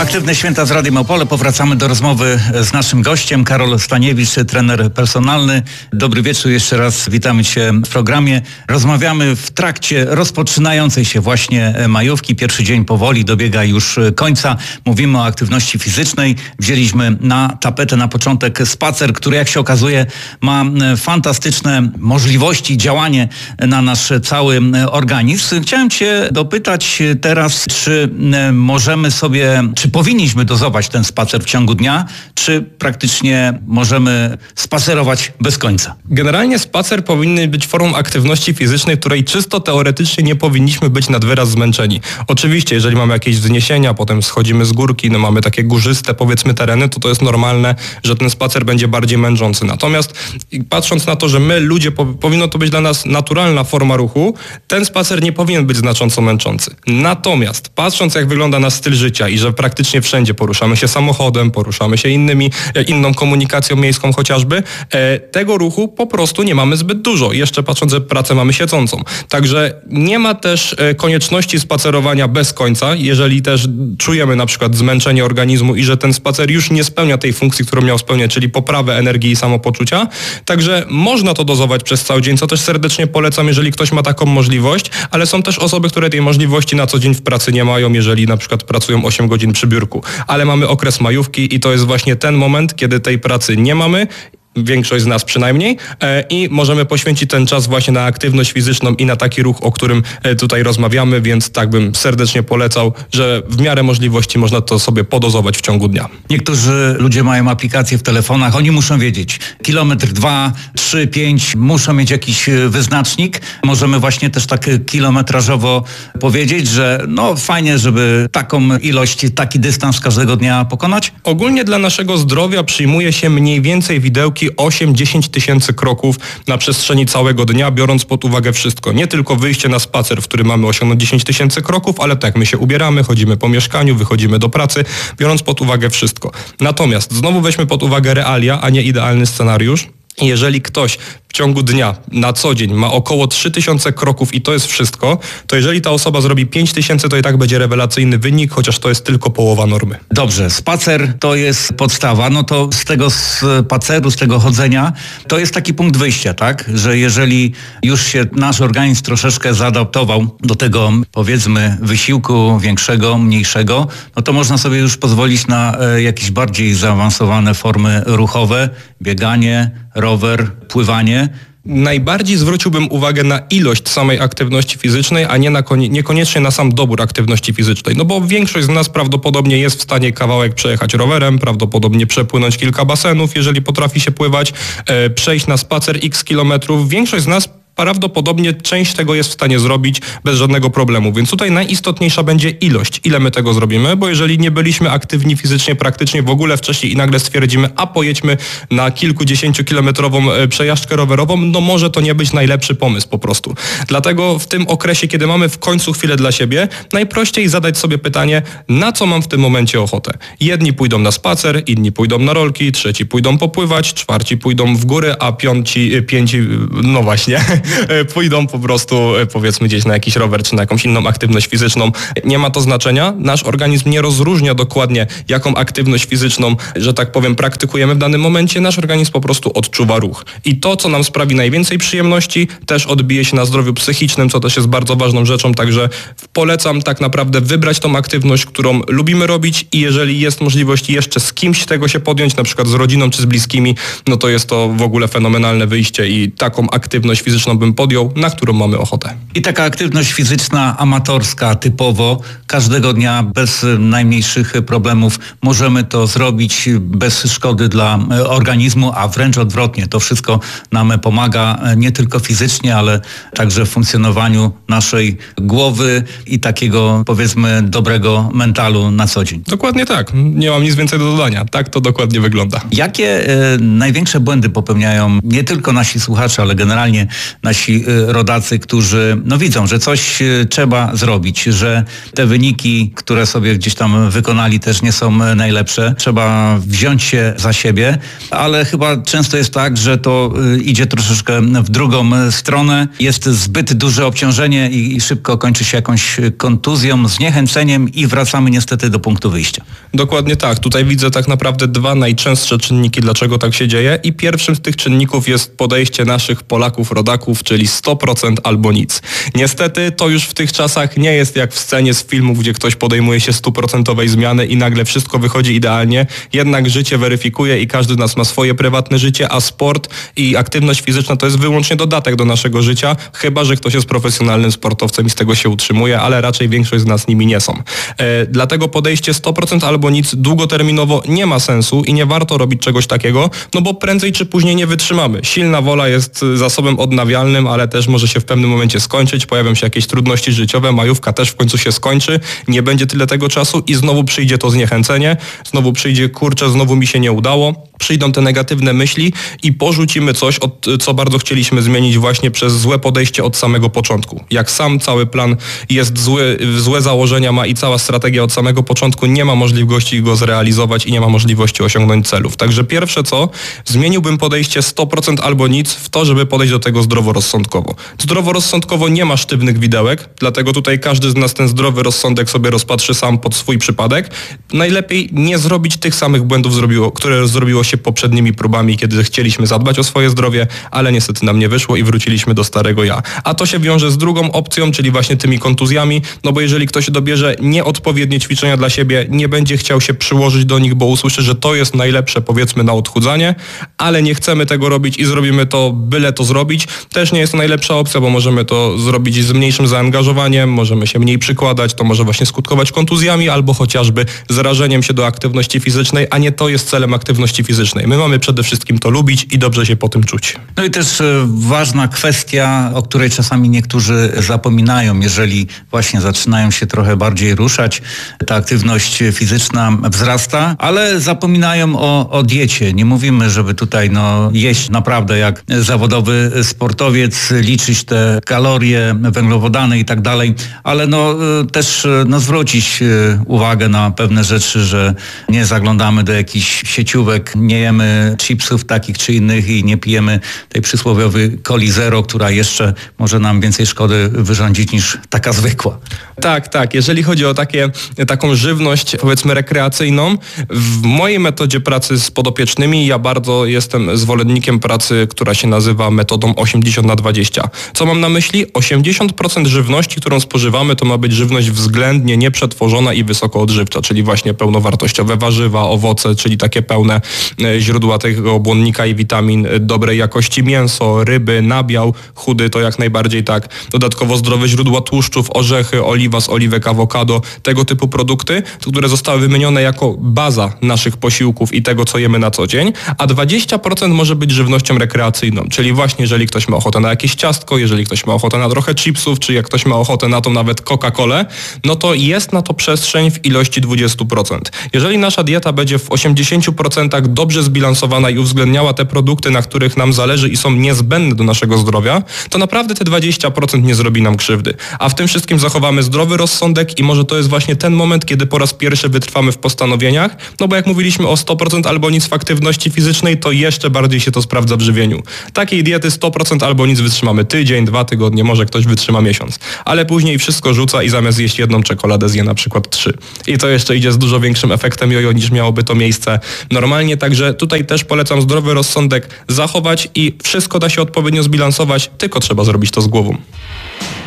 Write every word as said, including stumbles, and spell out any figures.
Aktywne Święta z Radiem Opole. Powracamy do rozmowy z naszym gościem, Karol Staniewicz, trener personalny. Dobry wieczór, jeszcze raz witamy Cię w programie. Rozmawiamy w trakcie rozpoczynającej się właśnie majówki. Pierwszy dzień powoli dobiega już końca. Mówimy o aktywności fizycznej. Wzięliśmy na tapetę na początek spacer, który jak się okazuje ma fantastyczne możliwości, działanie na nasz cały organizm. Chciałem Cię dopytać teraz, czy możemy sobie, czy powinniśmy dozować ten spacer w ciągu dnia, czy praktycznie możemy spacerować bez końca? Generalnie spacer powinien być formą aktywności fizycznej, której czysto teoretycznie nie powinniśmy być nad wyraz zmęczeni. Oczywiście, jeżeli mamy jakieś wzniesienia, potem schodzimy z górki, no mamy takie górzyste, powiedzmy, tereny, to to jest normalne, że ten spacer będzie bardziej męczący. Natomiast patrząc na to, że my, ludzie, powinno to być dla nas naturalna forma ruchu, ten spacer nie powinien być znacząco męczący. Natomiast patrząc, jak wygląda nasz styl życia i że praktycznie wszędzie poruszamy się samochodem, poruszamy się innymi, inną komunikacją miejską chociażby, e, tego ruchu po prostu nie mamy zbyt dużo. Jeszcze patrząc, że pracę mamy siedzącą. Także nie ma też e, konieczności spacerowania bez końca, jeżeli też czujemy na przykład zmęczenie organizmu i że ten spacer już nie spełnia tej funkcji, którą miał spełniać, czyli poprawę energii i samopoczucia. Także można to dozować przez cały dzień, co też serdecznie polecam, jeżeli ktoś ma taką możliwość, ale są też osoby, które tej możliwości na co dzień w pracy nie mają, jeżeli na przykład pracują osiem godzin przy biurku. Ale mamy okres majówki i to jest właśnie ten moment, kiedy tej pracy nie mamy, większość z nas przynajmniej, e, i możemy poświęcić ten czas właśnie na aktywność fizyczną i na taki ruch, o którym e, tutaj rozmawiamy, więc tak bym serdecznie polecał, że w miarę możliwości można to sobie podozować w ciągu dnia. Niektórzy ludzie mają aplikacje w telefonach, oni muszą wiedzieć, kilometr, dwa, trzy, pięć, muszą mieć jakiś wyznacznik. Możemy właśnie też tak kilometrażowo powiedzieć, że no fajnie, żeby taką ilość, taki dystans każdego dnia pokonać. Ogólnie dla naszego zdrowia przyjmuje się mniej więcej widełki osiem do dziesięciu tysięcy kroków na przestrzeni całego dnia, biorąc pod uwagę wszystko. Nie tylko wyjście na spacer, w którym mamy osiągnąć dziesięć tysięcy kroków, ale tak, my się ubieramy, chodzimy po mieszkaniu, wychodzimy do pracy, biorąc pod uwagę wszystko. Natomiast znowu weźmy pod uwagę realia, a nie idealny scenariusz. Jeżeli ktoś w ciągu dnia na co dzień ma około trzy tysiące kroków i to jest wszystko, to jeżeli ta osoba zrobi pięć tysięcy, to i tak będzie rewelacyjny wynik, chociaż to jest tylko połowa normy. Dobrze, spacer to jest podstawa, no to z tego spaceru, z tego chodzenia, to jest taki punkt wyjścia, tak? Że jeżeli już się nasz organizm troszeczkę zaadaptował do tego, powiedzmy, wysiłku większego, mniejszego, no to można sobie już pozwolić na e, jakieś bardziej zaawansowane formy ruchowe, bieganie, rower, pływanie. Najbardziej zwróciłbym uwagę na ilość samej aktywności fizycznej, a nie na konie, niekoniecznie na sam dobór aktywności fizycznej. No bo większość z nas prawdopodobnie jest w stanie kawałek przejechać rowerem, prawdopodobnie przepłynąć kilka basenów, jeżeli potrafi się pływać, e, przejść na spacer x kilometrów. Większość z nas prawdopodobnie część tego jest w stanie zrobić bez żadnego problemu, więc tutaj najistotniejsza będzie ilość, ile my tego zrobimy, bo jeżeli nie byliśmy aktywni fizycznie praktycznie w ogóle wcześniej i nagle stwierdzimy, a pojedźmy na kilkudziesięciokilometrową przejażdżkę rowerową, no może to nie być najlepszy pomysł po prostu. Dlatego w tym okresie, kiedy mamy w końcu chwilę dla siebie, najprościej zadać sobie pytanie, na co mam w tym momencie ochotę. Jedni pójdą na spacer, inni pójdą na rolki, trzeci pójdą popływać, czwarci pójdą w górę, a piąci, pięci, no właśnie, pójdą po prostu, powiedzmy, gdzieś na jakiś rower czy na jakąś inną aktywność fizyczną. Nie ma to znaczenia. Nasz organizm nie rozróżnia dokładnie, jaką aktywność fizyczną, że tak powiem, praktykujemy w danym momencie. Nasz organizm po prostu odczuwa ruch. I to, co nam sprawi najwięcej przyjemności, też odbije się na zdrowiu psychicznym, co też jest bardzo ważną rzeczą. Także polecam tak naprawdę wybrać tą aktywność, którą lubimy robić i jeżeli jest możliwość jeszcze z kimś tego się podjąć, na przykład z rodziną czy z bliskimi, no to jest to w ogóle fenomenalne wyjście i taką aktywność fizyczną bym podjął, na którą mamy ochotę. I taka aktywność fizyczna, amatorska, typowo, każdego dnia, bez najmniejszych problemów możemy to zrobić bez szkody dla organizmu, a wręcz odwrotnie. To wszystko nam pomaga nie tylko fizycznie, ale także w funkcjonowaniu naszej głowy i takiego, powiedzmy, dobrego mentalu na co dzień. Dokładnie tak. Nie mam nic więcej do dodania. Tak to dokładnie wygląda. Jakie e, największe błędy popełniają nie tylko nasi słuchacze, ale generalnie nasi nasi rodacy, którzy no widzą, że coś trzeba zrobić, że te wyniki, które sobie gdzieś tam wykonali, też nie są najlepsze. Trzeba wziąć się za siebie, ale chyba często jest tak, że to idzie troszeczkę w drugą stronę. Jest zbyt duże obciążenie i, i szybko kończy się jakąś kontuzją, zniechęceniem i wracamy niestety do punktu wyjścia. Dokładnie tak. Tutaj widzę tak naprawdę dwa najczęstsze czynniki, dlaczego tak się dzieje i pierwszym z tych czynników jest podejście naszych Polaków, rodaków, czyli sto procent albo nic. Niestety to już w tych czasach nie jest jak w scenie z filmów, gdzie ktoś podejmuje się stuprocentowej zmiany i nagle wszystko wychodzi idealnie. Jednak życie weryfikuje i każdy z nas ma swoje prywatne życie, a sport i aktywność fizyczna to jest wyłącznie dodatek do naszego życia, chyba że ktoś jest profesjonalnym sportowcem i z tego się utrzymuje, ale raczej większość z nas nimi nie są. E, dlatego podejście sto procent albo nic długoterminowo nie ma sensu i nie warto robić czegoś takiego, no bo prędzej czy później nie wytrzymamy. Silna wola jest zasobem odnawialnym, ale też może się w pewnym momencie skończyć, pojawią się jakieś trudności życiowe, majówka też w końcu się skończy, nie będzie tyle tego czasu i znowu przyjdzie to zniechęcenie, znowu przyjdzie kurczę, znowu mi się nie udało, przyjdą te negatywne myśli i porzucimy coś, od, co bardzo chcieliśmy zmienić właśnie przez złe podejście od samego początku. Jak sam cały plan jest zły, złe założenia ma i cała strategia od samego początku, nie ma możliwości go zrealizować i nie ma możliwości osiągnąć celów. Także pierwsze co, zmieniłbym podejście sto procent albo nic w to, żeby podejść do tego zdroworozsądkowo. Zdroworozsądkowo nie ma sztywnych widełek, dlatego tutaj każdy z nas ten zdrowy rozsądek sobie rozpatrzy sam pod swój przypadek. Najlepiej nie zrobić tych samych błędów, zrobiło, które zrobiło się poprzednimi próbami, kiedy chcieliśmy zadbać o swoje zdrowie, ale niestety nam nie wyszło i wróciliśmy do starego ja. A to się wiąże z drugą opcją, czyli właśnie tymi kontuzjami, no bo jeżeli ktoś dobierze nieodpowiednie ćwiczenia dla siebie, nie będzie chciał się przyłożyć do nich, bo usłyszy, że to jest najlepsze, powiedzmy, na odchudzanie, ale nie chcemy tego robić i zrobimy to, byle to zrobić. Też nie jest to najlepsza opcja, bo możemy to zrobić z mniejszym zaangażowaniem, możemy się mniej przykładać, to może właśnie skutkować kontuzjami albo chociażby zrażeniem się do aktywności fizycznej, a nie to jest celem aktywności fizycznej. My mamy przede wszystkim to lubić i dobrze się po tym czuć. No i też ważna kwestia, o której czasami niektórzy zapominają, jeżeli właśnie zaczynają się trochę bardziej ruszać, ta aktywność fizyczna wzrasta, ale zapominają o, o diecie. Nie mówimy, żeby tutaj no, jeść naprawdę jak zawodowy sportowiec, liczyć te kalorie, węglowodany i tak dalej, ale no, też no, zwrócić uwagę na pewne rzeczy, że nie zaglądamy do jakichś sieciówek, nie jemy chipsów takich czy innych i nie pijemy tej przysłowiowej coli zero, która jeszcze może nam więcej szkody wyrządzić niż taka zwykła. Tak, tak. Jeżeli chodzi o takie, taką żywność, powiedzmy rekreacyjną, w mojej metodzie pracy z podopiecznymi ja bardzo jestem zwolennikiem pracy, która się nazywa metodą osiemdziesiąt na dwadzieścia. Co mam na myśli? osiemdziesiąt procent żywności, którą spożywamy, to ma być żywność względnie nieprzetworzona i wysokoodżywcza, czyli właśnie pełnowartościowe warzywa, owoce, czyli takie pełne źródła tego błonnika i witamin dobrej jakości, mięso, ryby, nabiał, chudy to jak najbardziej tak. Dodatkowo zdrowe źródła tłuszczów, orzechy, oliwa z oliwek, awokado, tego typu produkty, które zostały wymienione jako baza naszych posiłków i tego, co jemy na co dzień, a dwadzieścia procent może być żywnością rekreacyjną, czyli właśnie jeżeli ktoś ma ochotę na jakieś ciastko, jeżeli ktoś ma ochotę na trochę chipsów, czy jak ktoś ma ochotę na to nawet Coca-Colę, no to jest na to przestrzeń w ilości dwadzieścia procent. Jeżeli nasza dieta będzie w osiemdziesięciu procentach dobrze zbilansowana i uwzględniała te produkty, na których nam zależy i są niezbędne do naszego zdrowia, to naprawdę te dwadzieścia procent nie zrobi nam krzywdy. A w tym wszystkim zachowamy zdrowy rozsądek i może to jest właśnie ten moment, kiedy po raz pierwszy wytrwamy w postanowieniach, no bo jak mówiliśmy o sto procent albo nic w aktywności fizycznej, to jeszcze bardziej się to sprawdza w żywieniu. Takiej diety sto procent albo nic wytrzymamy tydzień, dwa tygodnie, może ktoś wytrzyma miesiąc, ale później wszystko rzuca i zamiast jeść jedną czekoladę zje na przykład trzy. I to jeszcze idzie z dużo większym efektem jojo niż miałoby to miejsce normalnie, także tutaj też polecam zdrowy rozsądek zachować i wszystko da się odpowiednio zbilansować, tylko trzeba zrobić to z głową.